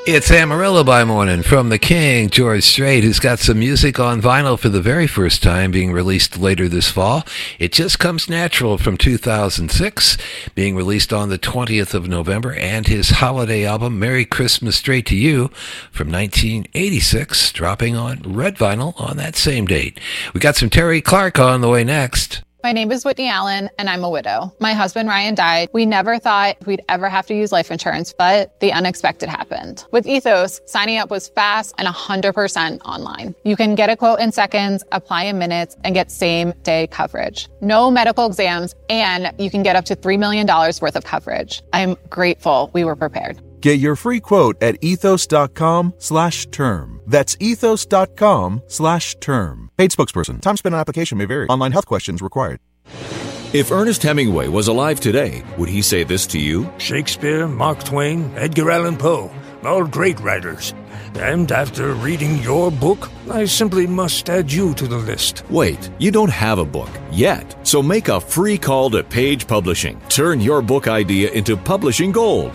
It's Amarillo by Morning from the King, George Strait, who's got some music on vinyl for the very first time being released later this fall. It Just Comes Natural from 2006, being released on the 20th of November, and his holiday album, Merry Christmas Straight to You, from 1986, dropping on red vinyl on that same date. We got some Terry Clark on the way next. My name is Whitney Allen, and I'm a widow. My husband, Ryan, died. We never thought we'd ever have to use life insurance, but the unexpected happened. With Ethos, signing up was fast and 100% online. You can get a quote in seconds, apply in minutes, and get same-day coverage. No medical exams, and you can get up to $3 million worth of coverage. I'm grateful we were prepared. Get your free quote at ethos.com/term. That's ethos.com/term. Paid spokesperson. Time spent on application may vary. Online health questions required. If Ernest Hemingway was alive today, would he say this to you? Shakespeare, Mark Twain, Edgar Allan Poe, all great writers. And after reading your book, I simply must add you to the list. Wait, you don't have a book yet. So make a free call to Page Publishing. Turn your book idea into publishing gold.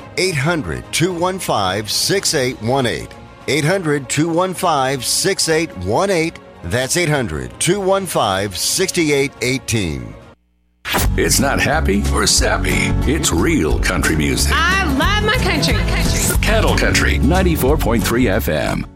800-215-6818. 800-215-6818. That's 800-215-6818. It's not happy or sappy. It's real country music. I love my country. Cattle Country 94.3 FM.